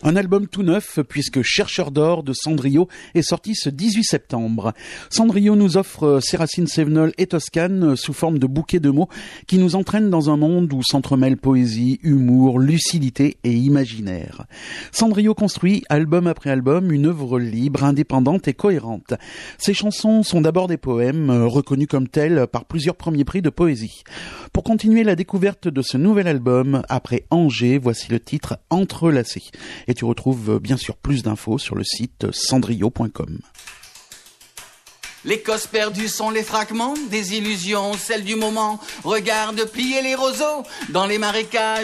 Un album tout neuf puisque Chercheur d'or de Cendrillon est sorti ce 18 septembre. Cendrillon nous offre ses racines sévenoles et toscanes sous forme de bouquets de mots qui nous entraînent dans un monde où s'entremêlent poésie, humour, lucidité et imaginaire. Cendrillon construit, album après album, une œuvre libre, indépendante et cohérente. Ses chansons sont d'abord des poèmes, reconnus comme tels par plusieurs premiers prix de poésie. Pour continuer la découverte de ce nouvel album, après Angers, voici le titre Entrelacé. Et tu retrouves bien sûr plus d'infos sur le site cendrillon.com. Les causes perdues sont les fragments des illusions, celles du moment. Regarde plier les roseaux dans les marécages.